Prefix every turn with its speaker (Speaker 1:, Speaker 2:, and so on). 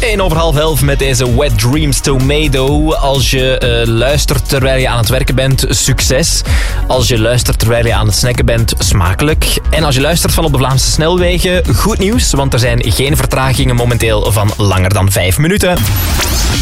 Speaker 1: 11:10 met deze Wet Dreams Tomato. Als je luistert terwijl je aan het werken bent, succes. Als je luistert terwijl je aan het snacken bent, smakelijk. En als je luistert van op de Vlaamse snelwegen, goed nieuws, want er zijn geen vertragingen momenteel van langer dan 5 minuten.